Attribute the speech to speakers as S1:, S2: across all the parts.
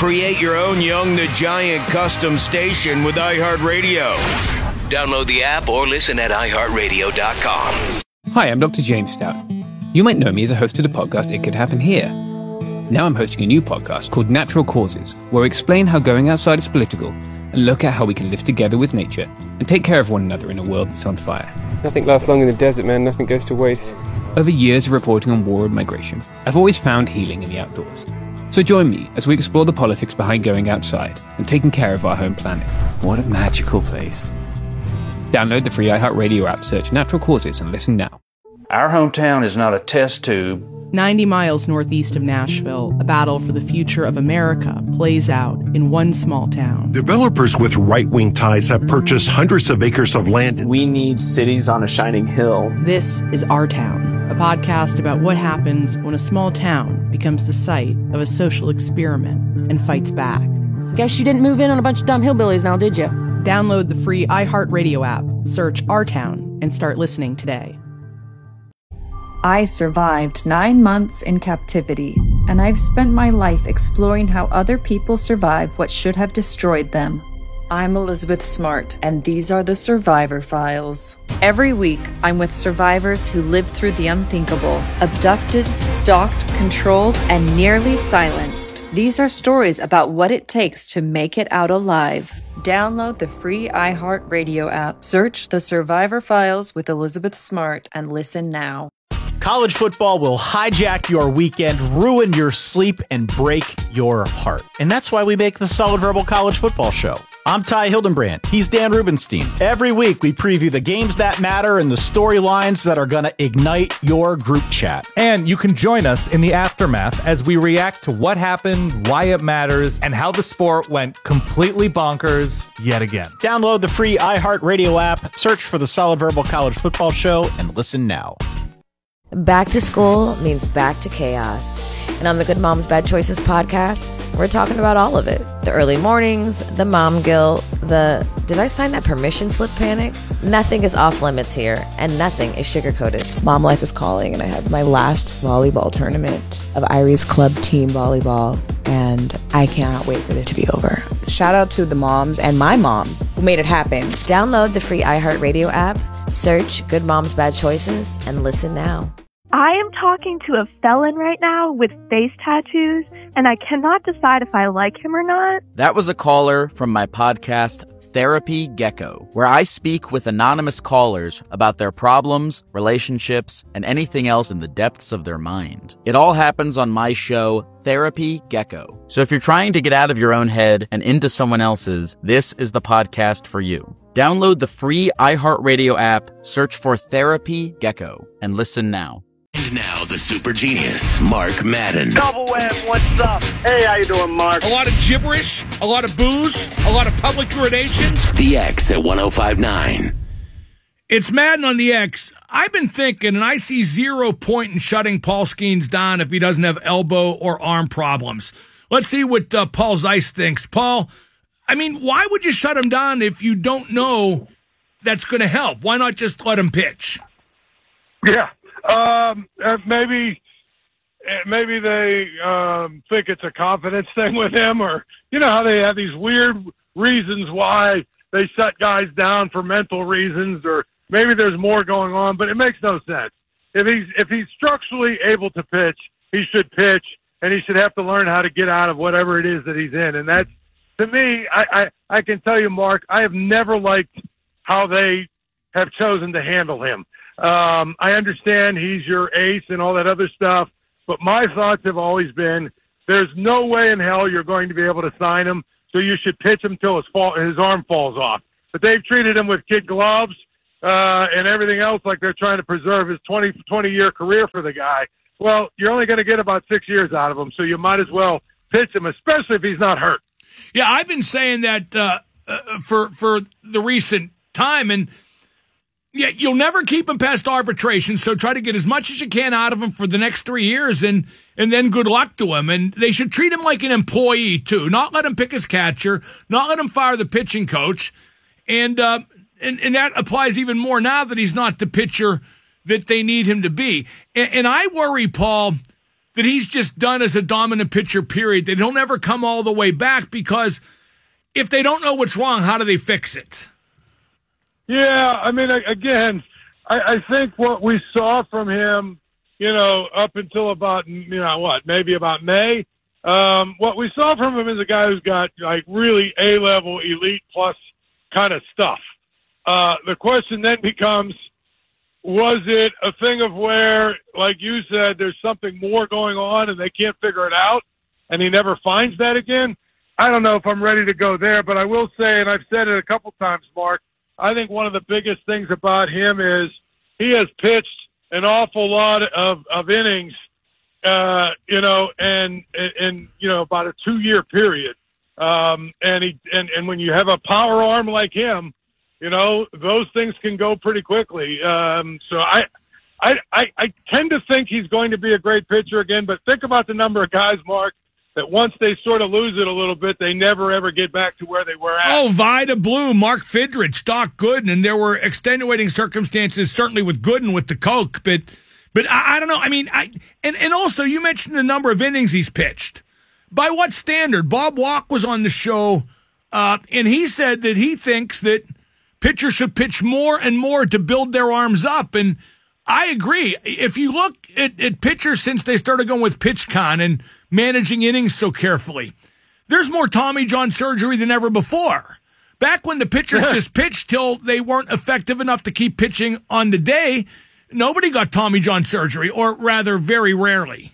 S1: Create your own Young the Giant custom station with iHeartRadio. Download the app or listen at iHeartRadio.com.
S2: Hi, I'm Dr. James Stout. You might know me as a host of the podcast It Could Happen Here. Now I'm hosting a new podcast called Natural Causes, where we explain how going outside is political and look at how we can live together with nature and take care of one another in a world that's on fire.
S3: Nothing lasts long in the desert, man. Nothing goes to waste.
S2: Over years of reporting on war and migration, I've always found healing in the outdoors. So join me as we explore the politics behind going outside and taking care of our home planet. What a magical place. Download the free iHeartRadio app, search Natural Causes, and listen now.
S4: Our hometown is not a test tube.
S5: 90 miles northeast of Nashville, a battle for the future of America plays out in one small town.
S6: Developers with right-wing ties have purchased hundreds of acres of land.
S7: We need cities on a shining hill.
S5: This is Our Town, a podcast about what happens when a small town becomes the site of a social experiment and fights back.
S8: Guess you didn't move in on a bunch of dumb hillbillies now, did you?
S5: Download the free iHeartRadio app, search Our Town, and start listening today.
S9: I survived 9 months in captivity, and I've spent my life exploring how other people survive what should have destroyed them. I'm Elizabeth Smart, and these are the Survivor Files. Every week, I'm with survivors who lived through the unthinkable, abducted, stalked, controlled, and nearly silenced. These are stories about what it takes to make it out alive. Download the free iHeartRadio app, search The Survivor Files with Elizabeth Smart, and listen now.
S10: College football will hijack your weekend, ruin your sleep, and break your heart. And that's why we make the Solid Verbal College Football Show. I'm Ty Hildenbrand. He's Dan Rubenstein. Every week, we preview the games that matter and the storylines that are going to ignite your group chat.
S11: And you can join us in the aftermath as we react to what happened, why it matters, and how the sport went completely bonkers yet again.
S10: Download the free iHeartRadio app, search for the Solid Verbal College Football Show, and listen now.
S12: Back to school means back to chaos. And on the Good Moms Bad Choices podcast, we're talking about all of it. The early mornings, the mom guilt, the did I sign that permission slip panic? Nothing is off limits here, and nothing is sugarcoated.
S13: Mom life is calling, and I have my last volleyball tournament of Irie's club team volleyball, and I cannot wait for it to be over. Shout out to the moms and my mom who made it happen.
S12: Download the free iHeartRadio app, search Good Moms Bad Choices, and listen now.
S14: I am talking to a felon right now with face tattoos, and I cannot decide if I like him or not.
S15: That was a caller from my podcast, Therapy Gecko, where I speak with anonymous callers about their problems, relationships, and anything else in the depths of their mind. It all happens on my show, Therapy Gecko. So if you're trying to get out of your own head and into someone else's, this is the podcast for you. Download the free iHeartRadio app, search for Therapy Gecko, and listen now.
S1: And now the super genius, Mark Madden.
S16: Double web, what's up? Hey, how you doing, Mark?
S17: A lot of gibberish, a lot of booze, a lot of public urination.
S1: The X at 105.9.
S17: It's Madden on the X. I've been thinking, and I see 0 point in shutting Paul Skeens down if he doesn't have elbow or arm problems. Let's see what Paul Zeiss thinks. Paul, I mean, why would you shut him down if you don't know that's going to help? Why not just let him pitch?
S18: Yeah. Maybe they think it's a confidence thing with him, or you know how they have these weird reasons why they shut guys down for mental reasons, or maybe there's more going on, but it makes no sense. If he's structurally able to pitch, he should pitch, and he should have to learn how to get out of whatever it is that he's in. And that's, to me, I can tell you, Mark, I have never liked how they have chosen to handle him. I understand he's your ace and all that other stuff, but my thoughts have always been there's no way in hell you're going to be able to sign him, so you should pitch him till his arm falls off. But they've treated him with kid gloves and everything else like they're trying to preserve his 20-year career for the guy. Well, you're only going to get about 6 years out of him, so you might as well pitch him, especially if he's not hurt.
S17: Yeah, I've been saying that for the recent time, and yeah, you'll never keep him past arbitration, so try to get as much as you can out of him for the next 3 years, and then good luck to him. And they should treat him like an employee, too. Not let him pick his catcher, not let him fire the pitching coach. And that applies even more now that he's not the pitcher that they need him to be. And I worry, Paul, that he's just done as a dominant pitcher, period. They don't ever come all the way back because if they don't know what's wrong, how do they fix it?
S18: Yeah, I mean, again, I think what we saw from him, up until about, maybe about May, what we saw from him is a guy who's got, like, really A-level, elite plus kind of stuff. The question then becomes, was it a thing of where, like you said, there's something more going on and they can't figure it out, and he never finds that again? I don't know if I'm ready to go there, but I will say, and I've said it a couple times, Mark, I think one of the biggest things about him is he has pitched an awful lot of innings, and about a 2-year period. And when you have a power arm like him, those things can go pretty quickly. So I tend to think he's going to be a great pitcher again, but think about the number of guys, Mark, that once they sort of lose it a little bit, they never, ever get back to where they were at.
S17: Oh, Vida Blue, Mark Fidrich, Doc Gooden, and there were extenuating circumstances, certainly with Gooden with the coke, but I don't know. I mean, and also you mentioned the number of innings he's pitched. By what standard? Bob Walk was on the show, and he said that he thinks that pitchers should pitch more and more to build their arms up, and I agree. If you look at pitchers since they started going with PitchCon and managing innings so carefully, there's more Tommy John surgery than ever before. Back when the pitchers just pitched till they weren't effective enough to keep pitching on the day, nobody got Tommy John surgery, or rather very rarely.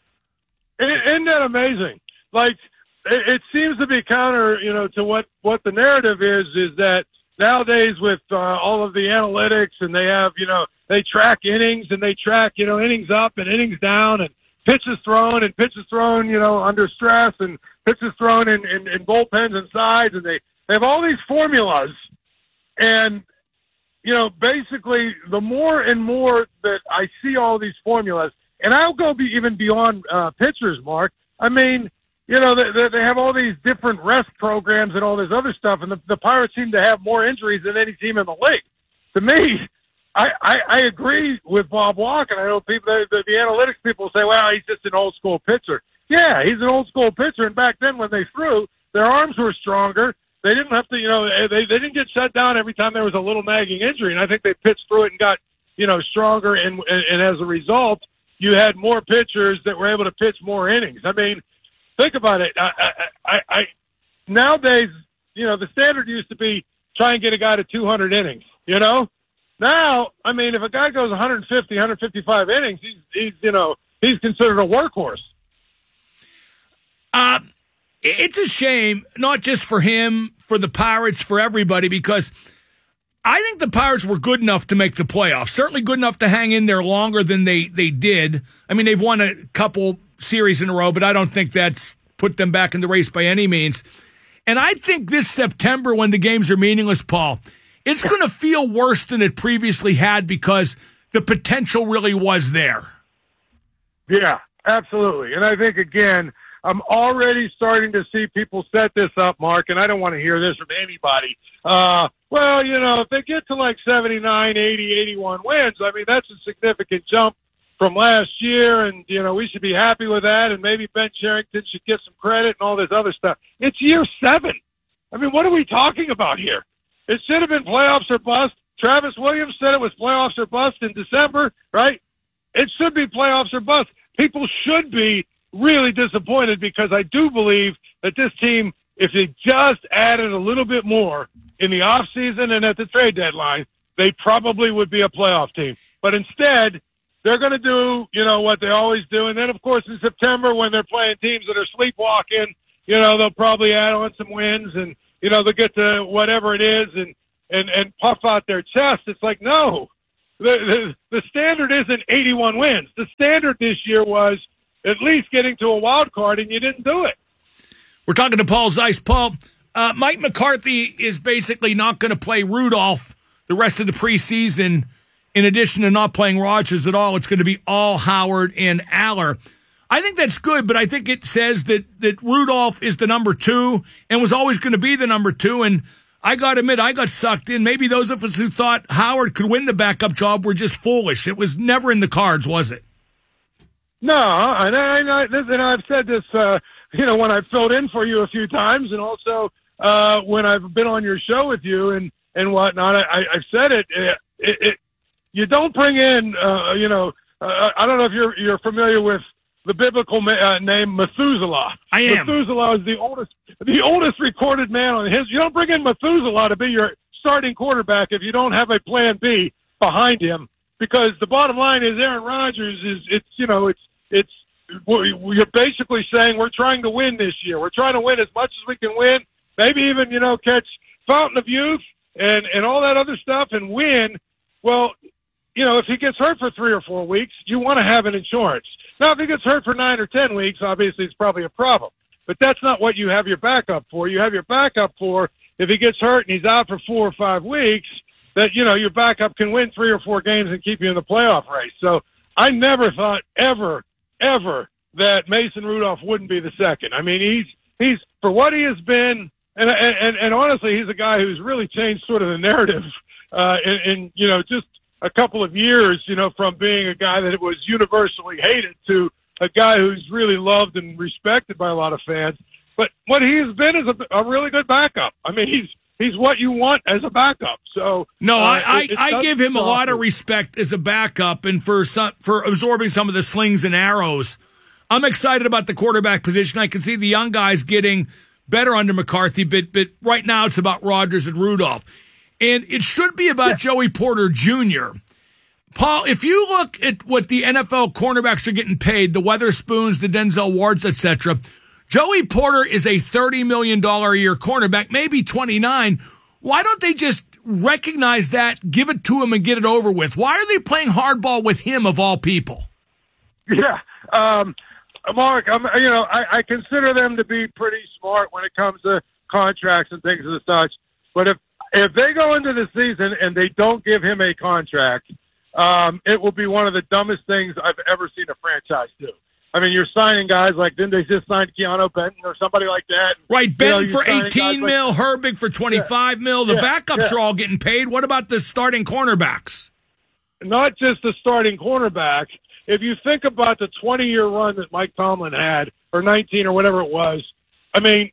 S18: Isn't that amazing? Like, it seems to be counter, to what the narrative is that nowadays with all of the analytics, and they have, they track innings and they track, innings up and innings down and pitches thrown under stress and pitches thrown in bullpens and sides. And they have all these formulas. And, basically the more and more that I see all these formulas, and I'll go even beyond pitchers, Mark. I mean, they have all these different rest programs and all this other stuff, and the Pirates seem to have more injuries than any team in the league. To me, I agree with Bob Walk, and I know people, the analytics people say, well, he's just an old-school pitcher. Yeah, he's an old-school pitcher, and back then when they threw, their arms were stronger. They didn't have to, they didn't get shut down every time there was a little nagging injury, and I think they pitched through it and got, stronger, and as a result, you had more pitchers that were able to pitch more innings. I mean, think about it. I nowadays, the standard used to be try and get a guy to 200 innings, Now, I mean, if a guy goes 150, 155 innings, he's considered a workhorse.
S17: It's a shame, not just for him, for the Pirates, for everybody, because I think the Pirates were good enough to make the playoffs, certainly good enough to hang in there longer than they did. I mean, they've won a couple series in a row, but I don't think that's put them back in the race by any means. And I think this September, when the games are meaningless, Paul, it's going to feel worse than it previously had because the potential really was there.
S18: Yeah, absolutely. And I think, again, I'm already starting to see people set this up, Mark, and I don't want to hear this from anybody. If they get to like 79, 80, 81 wins, I mean, that's a significant jump from last year, and, we should be happy with that, and maybe Ben Cherington should get some credit and all this other stuff. It's year 7. I mean, what are we talking about here? It should have been playoffs or bust. Travis Williams said it was playoffs or bust in December, right? It should be playoffs or bust. People should be really disappointed because I do believe that this team, if they just added a little bit more in the offseason and at the trade deadline, they probably would be a playoff team. But instead, they're going to do, what they always do. And then, of course, in September when they're playing teams that are sleepwalking, they'll probably add on some wins and, they'll get to whatever it is and puff out their chest. It's like, no, the standard isn't 81 wins. The standard this year was at least getting to a wild card, and you didn't do it.
S17: We're talking to Paul Zeise. Paul, Mike McCarthy is basically not going to play Rudolph the rest of the preseason. In addition to not playing Rogers at all, it's going to be all Howard and Aller. I think that's good, but I think it says that Rudolph is the number 2 and was always going to be the number 2. And I got to admit, I got sucked in. Maybe those of us who thought Howard could win the backup job were just foolish. It was never in the cards, was it?
S18: No, and I've said this, when I've filled in for you a few times, and also when I've been on your show with you and whatnot. I've said it. You don't bring in, I don't know if you're familiar with the biblical name Methuselah.
S17: I am.
S18: Methuselah is the oldest recorded man on his. You don't bring in Methuselah to be your starting quarterback if you don't have a plan B behind him. Because the bottom line is Aaron Rodgers it's you're basically saying we're trying to win this year. We're trying to win as much as we can win. Maybe even, catch Fountain of Youth and all that other stuff and win. Well, if he gets hurt for 3 or 4 weeks, you want to have an insurance. Now, if he gets hurt for 9 or 10 weeks, obviously it's probably a problem. But that's not what you have your backup for. You have your backup for if he gets hurt and he's out for 4 or 5 weeks, that, your backup can win 3 or 4 games and keep you in the playoff race. So I never thought ever that Mason Rudolph wouldn't be the second. I mean, he's for what he has been, and honestly, he's a guy who's really changed sort of the narrative in just a couple of years, from being a guy that was universally hated to a guy who's really loved and respected by a lot of fans. But what he has been is a really good backup. I mean, he's what you want as a backup. So
S17: no, I give him a lot of respect as a backup and for absorbing some of the slings and arrows. I'm excited about the quarterback position. I can see the young guys getting better under McCarthy, but right now it's about Rodgers and Rudolph. And it should be about Joey Porter Jr. Paul, if you look at what the NFL cornerbacks are getting paid, the Weatherspoons, the Denzel Wards, etc., Joey Porter is a $30 million a year cornerback, maybe 29. Why don't they just recognize that, give it to him, and get it over with? Why are they playing hardball with him, of all people?
S18: Yeah, Mark, I consider them to be pretty smart when it comes to contracts and things of such. But if they go into the season and they don't give him a contract, it will be one of the dumbest things I've ever seen a franchise do. I mean, you're signing guys like, didn't they just sign Keanu Benton or somebody like that?
S17: Right, Benton for 18 mil, Herbig for 25 mil. The backups are all getting paid. What about the starting cornerbacks?
S18: Not just the starting cornerback. If you think about the 20-year run that Mike Tomlin had, or 19 or whatever it was, I mean,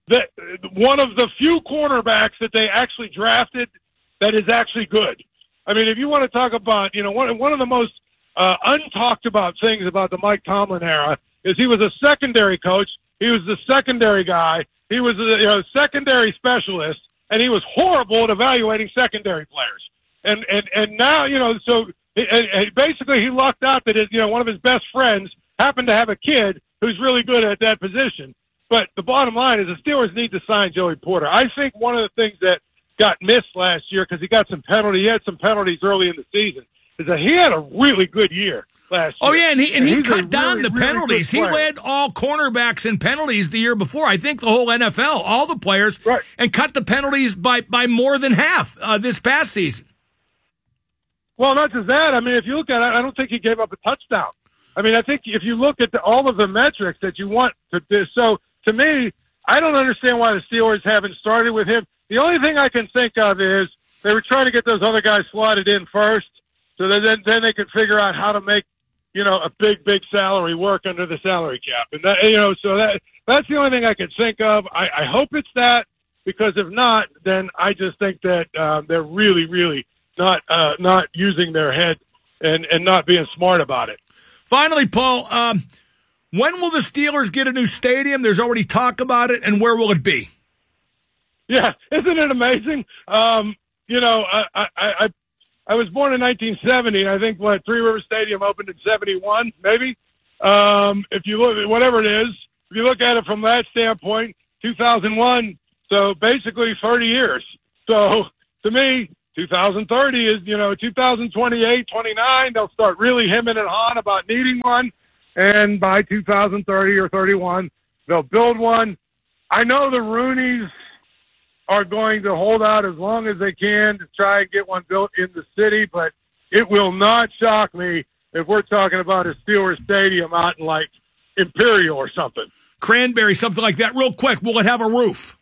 S18: one of the few cornerbacks that they actually drafted that is actually good. I mean, if you want to talk about, one of the most untalked about things about the Mike Tomlin era is he was a secondary coach. He was the secondary guy. He was a secondary specialist, and he was horrible at evaluating secondary players. And now, so basically he lucked out that one of his best friends happened to have a kid who's really good at that position. But the bottom line is the Steelers need to sign Joey Porter. I think one of the things that got missed last year because he had some penalties early in the season, is that he had a really good year last year.
S17: Oh, yeah, and he cut down the penalties. He led all cornerbacks in penalties the year before. I think the whole NFL, all the players, and cut the penalties by more than half this past season.
S18: Well, not just that. I mean, if you look at it, I don't think he gave up a touchdown. I mean, I think if you look at all of the metrics that you want to do, so to me, I don't understand why the Steelers haven't started with him. The only thing I can think of is they were trying to get those other guys slotted in first, so then they could figure out how to make, a big salary work under the salary cap. And that, so that's the only thing I can think of. I hope it's that, because if not, then I just think that they're really, really not using their head and not being smart about it.
S17: Finally, Paul, when will the Steelers get a new stadium? There's already talk about it, and where will it be?
S18: Yeah, isn't it amazing? I was born in 1970. I think Three River Stadium opened in 71, maybe. If you look, whatever it is, if you look at it from that standpoint, 2001. So basically 30 years. So to me, 2030 is 2028, 29. They'll start really hemming and hawing about needing one, and by 2030 or 31, they'll build one. I know the Rooneys are going to hold out as long as they can to try and get one built in the city, but it will not shock me if we're talking about a Steelers stadium out in like Imperial or something.
S17: Cranberry, something like that. Real quick, will it have a roof?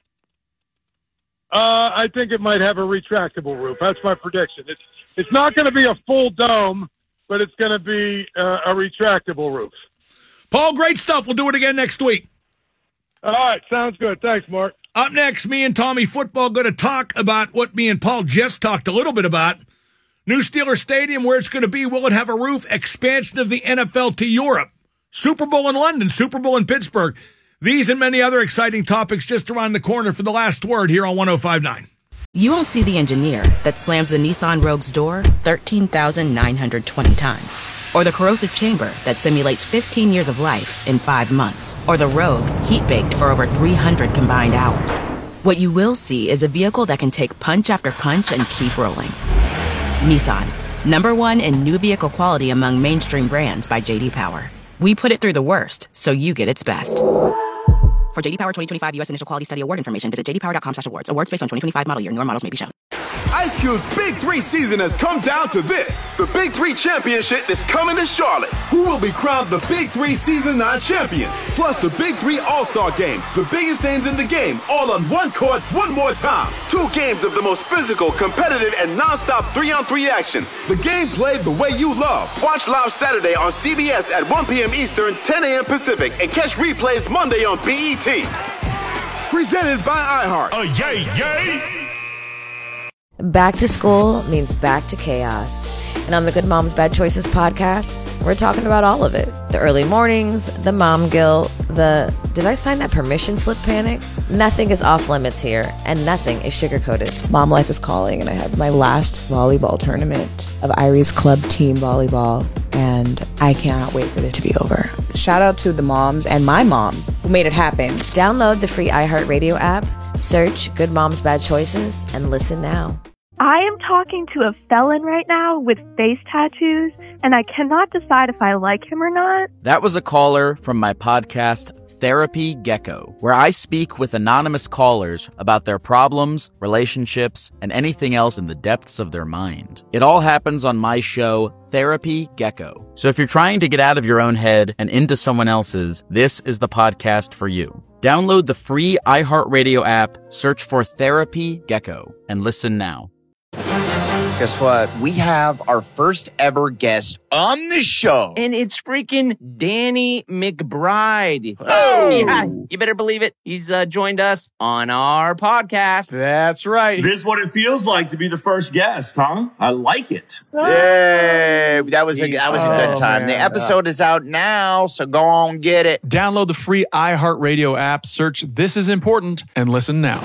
S18: I think it might have a retractable roof. That's my prediction. It's not going to be a full dome, but it's going to be a retractable roof.
S17: Paul, great stuff. We'll do it again next week.
S18: All right, sounds good. Thanks, Mark.
S17: Up next, me and Tommy Football going to talk about what me and Paul just talked a little bit about. New Steeler Stadium, where it's going to be. Will it have a roof? Expansion of the NFL to Europe. Super Bowl in London. Super Bowl in Pittsburgh. These and many other exciting topics just around the corner for the last word here on 105.9.
S19: You won't see the engineer that slams the Nissan Rogue's door 13,920 times. Or the corrosive chamber that simulates 15 years of life in 5 months. Or the Rogue heat-baked for over 300 combined hours. What you will see is a vehicle that can take punch after punch and keep rolling. Nissan, #1 in new vehicle quality among mainstream brands by J.D. Power. We put it through the worst, so you get its best. For J.D. Power 2025 U.S. Initial Quality Study Award information, visit jdpower.com/awards. Awards based on 2025 model year. Newer models may be shown.
S20: Ice Cube's Big 3 season has come down to this. The Big 3 Championship is coming to Charlotte. Who will be crowned the Big 3 Season 9 champion? Plus the Big 3 All-Star Game. The biggest names in the game, all on one court, one more time. 2 games of the most physical, competitive, and non-stop 3-on-3 action. The game played the way you love. Watch live Saturday on CBS at 1 p.m. Eastern, 10 a.m. Pacific, and catch replays Monday on BET. Presented by iHeart.
S1: Oh, yay, yay!
S12: Back to school means back to chaos. And on the Good Moms Bad Choices podcast, we're talking about all of it. The early mornings, the mom guilt, the did I sign that permission slip panic? Nothing is off limits here, and nothing is sugar-coated.
S13: Mom life is calling, and I have my last volleyball tournament of Iris Club Team Volleyball, and I cannot wait for it to be over. Shout out to the moms and my mom who made it happen.
S12: Download the free iHeartRadio app, search Good Moms Bad Choices, and listen now.
S14: I am talking to a felon right now with face tattoos, and I cannot decide if I like him or not.
S15: That was a caller from my podcast, Therapy Gecko, where I speak with anonymous callers about their problems, relationships, and anything else in the depths of their mind. It all happens on my show, Therapy Gecko. So if you're trying to get out of your own head and into someone else's, this is the podcast for you. Download the free iHeartRadio app, search for Therapy Gecko, and listen now.
S21: Guess what? We have our first ever guest on the show.
S22: And it's freaking Danny McBride.
S21: Oh!
S22: Yeah, you better believe it. He's joined us on our podcast.
S23: That's right.
S24: This is what it feels like to be the first guest, huh? I like it.
S21: Yay! That was a good time. Man. The episode is out now, so go on, get it.
S23: Download the free iHeartRadio app, search This Is Important, and listen now.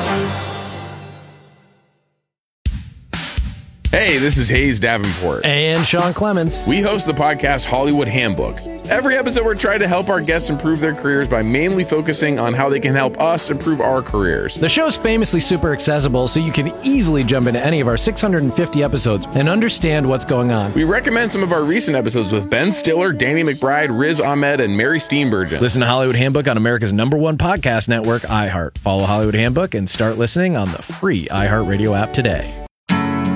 S25: Hey, this is Hayes Davenport.
S23: And Sean Clements.
S25: We host the podcast Hollywood Handbook. Every episode, we're trying to help our guests improve their careers by mainly focusing on how they can help us improve our careers.
S23: The show's famously super accessible, so you can easily jump into any of our 650 episodes and understand what's going on.
S25: We recommend some of our recent episodes with Ben Stiller, Danny McBride, Riz Ahmed, and Mary Steenburgen.
S23: Listen to Hollywood Handbook on America's #1 podcast network, iHeart. Follow Hollywood Handbook and start listening on the free iHeartRadio app today.